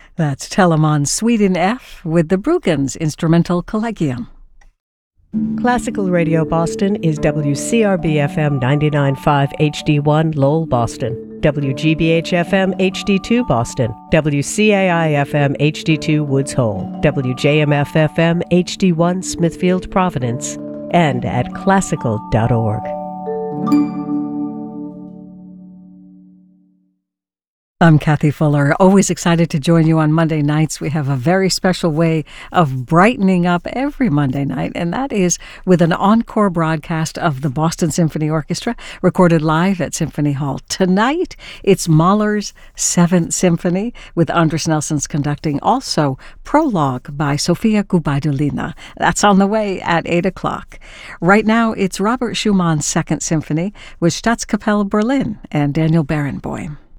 That's Telemann Suite in F with the Brueggens Instrumental Collegium. Classical Radio Boston is WCRB-FM 99.5 HD1 Lowell, Boston, WGBH-FM HD2 Boston, WCAI-FM HD2 Woods Hole, WJMF-FM HD1 Smithfield, Providence, and at classical.org. I'm Kathy Fuller, always excited to join you on Monday nights. We have a very special way of brightening up every Monday night, and that is with an encore broadcast of the Boston Symphony Orchestra, recorded live at Symphony Hall. Tonight, it's Mahler's Seventh Symphony, with Andris Nelsons conducting. Also, Prologue by Sofia Gubaidulina. That's on the way at 8 o'clock. Right now, it's Robert Schumann's Second Symphony with Staatskapelle Berlin and Daniel Barenboim.